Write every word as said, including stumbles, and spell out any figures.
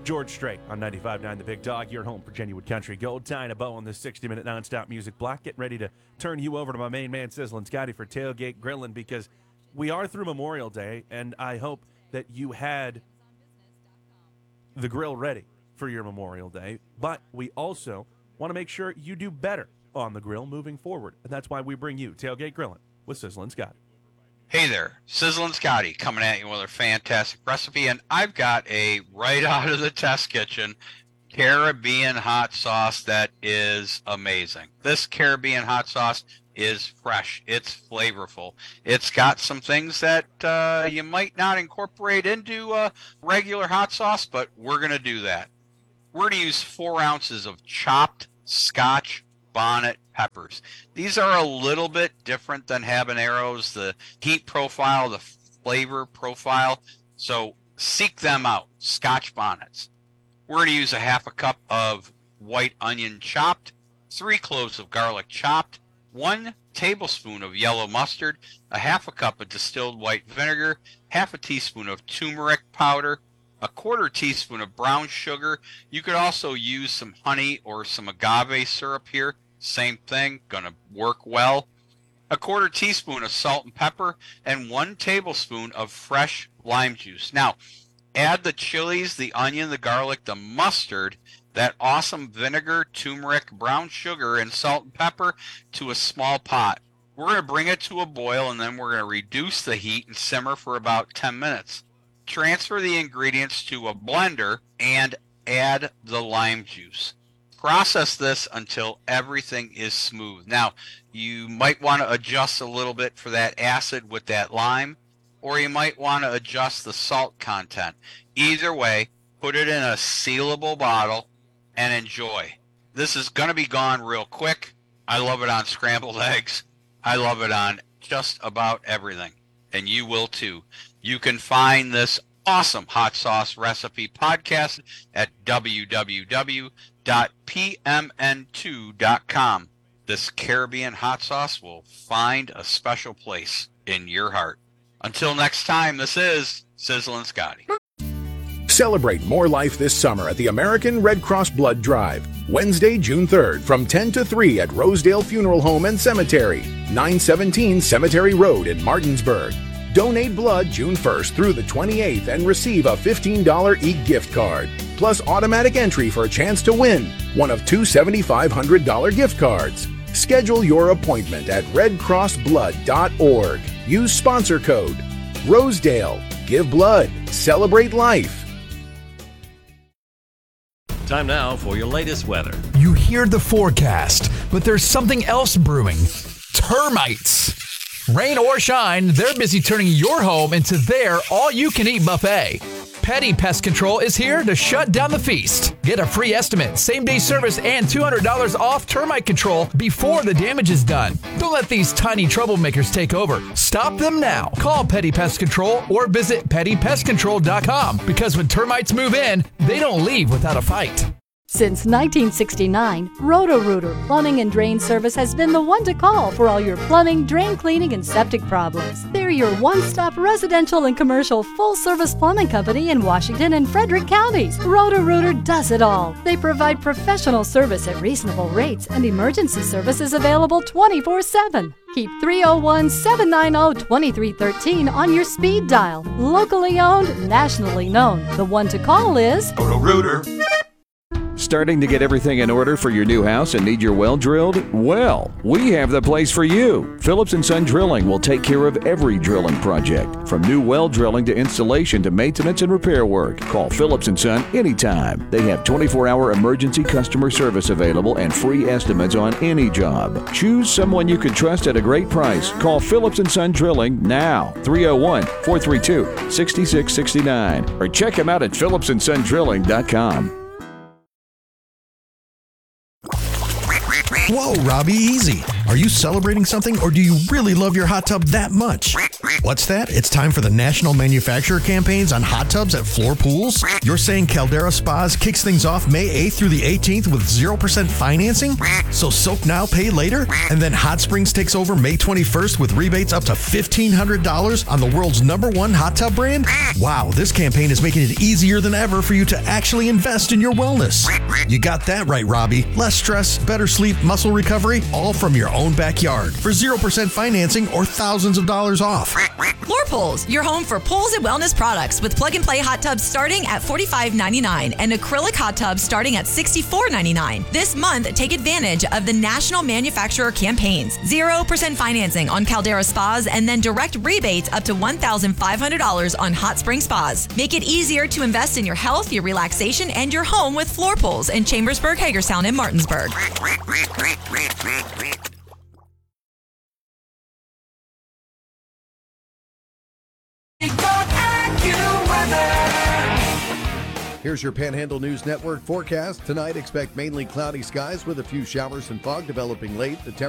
George Strait on ninety-five point nine The Big Dog, your home for genuine country gold. Tying a bow on this sixty-minute nonstop music block. Getting ready to turn you over to my main man, Sizzlin' Scotty, for Tailgate Grillin', because we are through Memorial Day, and I hope that you had the grill ready for your Memorial Day. But we also want to make sure you do better on the grill moving forward. And that's why we bring you Tailgate Grillin' with Sizzlin' Scotty. Hey there, Sizzlin' Scotty coming at you with a fantastic recipe, and I've got a right out of the test kitchen Caribbean hot sauce that is amazing. This Caribbean hot sauce is fresh. It's flavorful. It's got some things that uh, you might not incorporate into a regular hot sauce, but we're going to do that. We're going to use four ounces of chopped Scotch bonnet peppers. These are a little bit different than habaneros, the heat profile, the flavor profile, so seek them out, Scotch bonnets. We're going to use a half a cup of white onion chopped, three cloves of garlic chopped, one tablespoon of yellow mustard, a half a cup of distilled white vinegar, half a teaspoon of turmeric powder, a quarter teaspoon of brown sugar. You could also use some honey or some agave syrup here. Same thing, gonna work well. A quarter teaspoon of salt and pepper, and one tablespoon of fresh lime juice. Now, add the chilies, the onion, the garlic, the mustard, that awesome vinegar, turmeric, brown sugar, and salt and pepper to a small pot. We're gonna bring it to a boil, and then we're gonna reduce the heat and simmer for about ten minutes. Transfer the ingredients to a blender and add the lime juice. Process this until everything is smooth. Now, you might want to adjust a little bit for that acid with that lime, or you might want to adjust the salt content. Either way, put it in a sealable bottle and enjoy. This is going to be gone real quick. I love it on scrambled eggs. I love it on just about everything, and you will too. You can find this awesome hot sauce recipe podcast at w w w dot p m n two dot com. This Caribbean hot sauce will find a special place in your heart. Until next time, this is Sizzlin' Scotty. Celebrate more life this summer at the American Red Cross Blood Drive. Wednesday, June third, from ten to three at Rosedale Funeral Home and Cemetery, nine seventeen Cemetery Road in Martinsburg. Donate blood June first through the twenty-eighth and receive a fifteen dollars e-gift card, plus automatic entry for a chance to win one of two seventy-five hundred dollars gift cards. Schedule your appointment at red cross blood dot org. Use sponsor code Rosedale. Give blood. Celebrate life. Time now for your latest weather. You hear the forecast, but there's something else brewing. Termites. Rain or shine, they're busy turning your home into their all-you-can-eat buffet. Petty Pest Control is here to shut down the feast. Get a free estimate, same-day service, and two hundred dollars off termite control before the damage is done. Don't let these tiny troublemakers take over. Stop them now. Call Petty Pest Control or visit petty pest control dot com, because when termites move in, they don't leave without a fight. Since nineteen sixty-nine, Roto-Rooter Plumbing and Drain Service has been the one to call for all your plumbing, drain cleaning, and septic problems. They're your one-stop residential and commercial full-service plumbing company in Washington and Frederick counties. Roto-Rooter does it all. They provide professional service at reasonable rates, and emergency service is available twenty-four seven. Keep three oh one, seven nine oh, two three one three on your speed dial. Locally owned, nationally known. The one to call is Roto-Rooter. Starting to get everything in order for your new house and need your well drilled? Well, we have the place for you. Phillips and Son Drilling will take care of every drilling project, from new well drilling to installation to maintenance and repair work. Call Phillips and Son anytime. They have twenty-four hour emergency customer service available and free estimates on any job. Choose someone you can trust at a great price. Call Phillips and Son Drilling now, three oh one, four three two, six six six nine, or check them out at phillips and son drilling dot com. Whoa, Robbie, easy. Are you celebrating something, or do you really love your hot tub that much? What's that? It's time for the National Manufacturer Campaigns on hot tubs at Floor Pools? You're saying Caldera Spas kicks things off May eighth through the eighteenth with zero percent financing? So soak now, pay later? And then Hot Springs takes over May twenty-first with rebates up to fifteen hundred dollars on the world's number one hot tub brand? Wow, this campaign is making it easier than ever for you to actually invest in your wellness. You got that right, Robbie. Less stress, better sleep, muscle recovery, all from your own backyard for zero percent financing or thousands of dollars off. Floor Pools, your home for pools and wellness products with plug-and-play hot tubs starting at forty-five ninety-nine and acrylic hot tubs starting at sixty-four ninety-nine. This month, take advantage of the National Manufacturer Campaigns. zero percent financing on Caldera Spas and then direct rebates up to one thousand five hundred dollars on Hot Spring Spas. Make it easier to invest in your health, your relaxation, and your home with Floor Pools in Chambersburg, Hagerstown, and Martinsburg. Here's your Panhandle News Network forecast. Tonight, expect mainly cloudy skies with a few showers and fog developing late. The